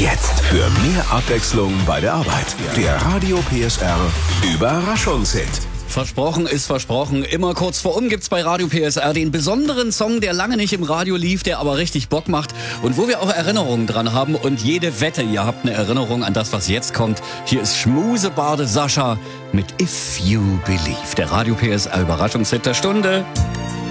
Jetzt für mehr Abwechslung bei der Arbeit. Der Radio PSR Überraschungshit. Versprochen ist versprochen. Immer kurz vor gibt's bei Radio PSR den besonderen Song, der lange nicht im Radio lief, der aber richtig Bock macht und wo wir auch Erinnerungen dran haben. Und jede Wette, ihr habt eine Erinnerung an das, was jetzt kommt. Hier ist Schmusebarde Sascha mit If You Believe. Der Radio PSR Überraschungshit der Stunde.